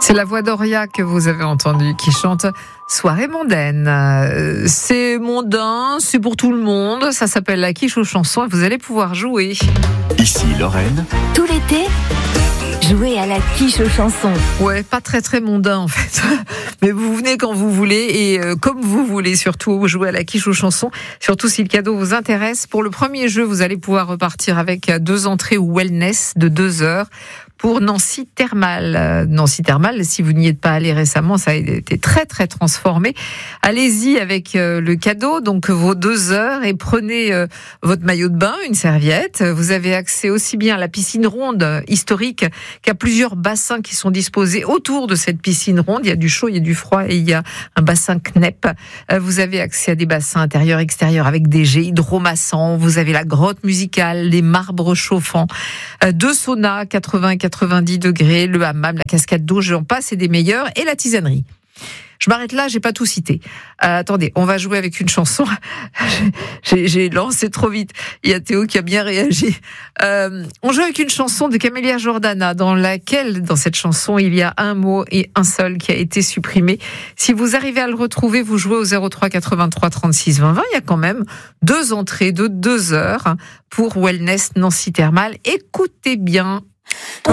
C'est la voix d'Oria que vous avez entendue qui chante Soirée mondaine. C'est mondain, c'est pour tout le monde. Ça s'appelle la quiche aux chansons et vous allez pouvoir jouer. Ici Lorraine. Tout l'été, jouer à la quiche aux chansons. Ouais, pas très mondain en fait. Mais vous venez quand vous voulez et comme vous voulez surtout jouer à la quiche aux chansons. Surtout si le cadeau vous intéresse. Pour le premier jeu, vous allez pouvoir repartir avec 2 entrées au wellness de 2 heures pour Nancy Thermal. Nancy Thermal, si vous n'y êtes pas allé récemment, ça a été très transformé. Allez-y avec le cadeau, donc vos 2 heures, et prenez votre maillot de bain, une serviette. Vous avez accès aussi bien à la piscine ronde historique qu'à plusieurs bassins qui sont disposés autour de cette piscine ronde. Il y a du chaud, il y a du froid et il y a un bassin Knep. Vous avez accès à des bassins intérieurs, extérieurs avec des jets hydromassants. Vous avez la grotte musicale, les marbres chauffants, 2 saunas 80 et 90 degrés, le hammam, la cascade d'eau, j'en passe, et des meilleurs, et la tisanerie. Je m'arrête là, j'ai pas tout cité. Attendez, on va jouer avec une chanson. J'ai lancé trop vite. Il y a Théo qui a bien réagi. On joue avec une chanson de Camélia Jordana, dans cette chanson, il y a un mot et un seul qui a été supprimé. Si vous arrivez à le retrouver, vous jouez au 03 83 36 20 20. Il y a quand même 2 entrées de 2 heures pour Wellness Nancy Thermal. Écoutez bien.